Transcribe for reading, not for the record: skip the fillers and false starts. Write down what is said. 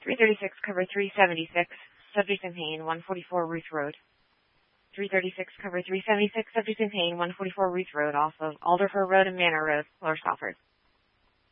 336, cover 376, subject in pain, 144 Ruth Road. 336, cover 376, subject in pain, 144 Ruth Road, off of Alderfer Road and Manor Road, Lower Salford.